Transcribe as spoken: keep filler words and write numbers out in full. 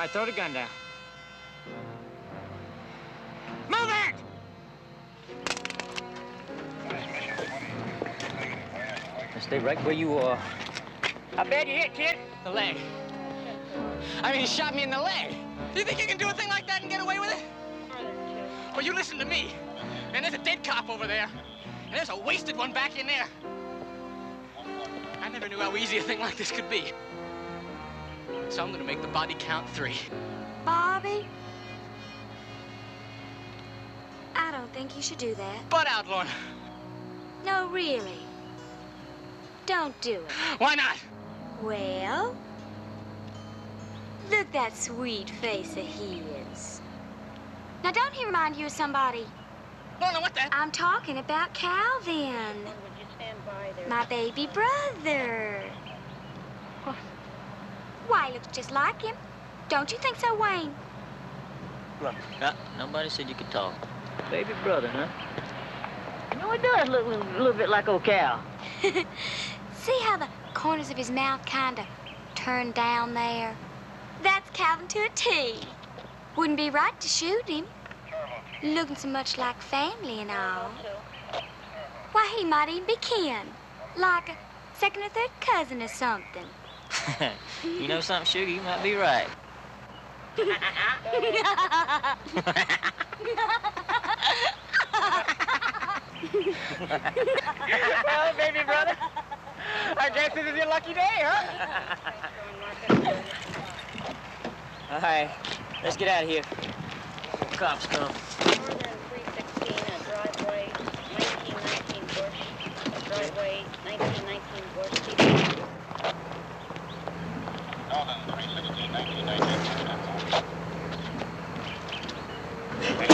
right, throw the gun down. Move it! Stay right where you are. How bad you hit, kid? The leg. I mean, he shot me in the leg. Do you think you can do a thing like that and get away with it? Well, you listen to me. And there's a dead cop over there. And there's a wasted one back in there. I never knew how easy a thing like this could be. So I'm gonna make the body count three. Bobby? I don't think you should do that. Butt out, Lorna. No, really. Don't do it. Why not? Well, look that sweet face of his. Now, don't he remind you of somebody? Lorna, what the? I'm talking about Calvin. Would you stand by there? My baby brother. Why, he looks just like him. Don't you think so, Wayne? Look, uh, nobody said you could talk. Baby brother, huh? You know, it does look a little, little bit like old Cal. See how the corners of his mouth kind of turn down there? That's Calvin to a T. Wouldn't be right to shoot him. Looking so much like family and all. Why, he might even be kin. Like a second or third cousin or something. You know something, Sugar? You might be right. Well, baby brother, I guess this is your lucky day, huh? All right, let's get out of here. Cops come. Northern three sixteen at driveway nineteen nineteen Bush. At driveway nineteen nineteen Bush. Northern three sixteen, nineteen nineteen.